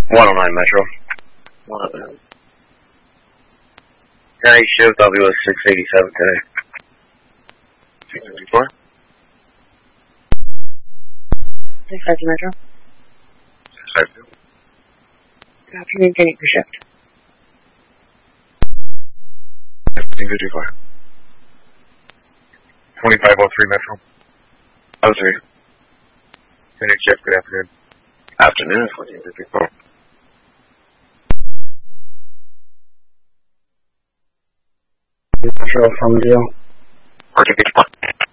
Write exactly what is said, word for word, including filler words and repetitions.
one oh nine Metro. one oh nine. Night shift, W S six eighty-seven today. six fifty-four. six fifty Metro. six fifty. Good afternoon, getting for shift. six fifty-four. twenty-five oh three Metro. oh three. Minute shift, good afternoon. Afternoon, fourteen fifty-four. Metro from deal. fourteen fifty-four.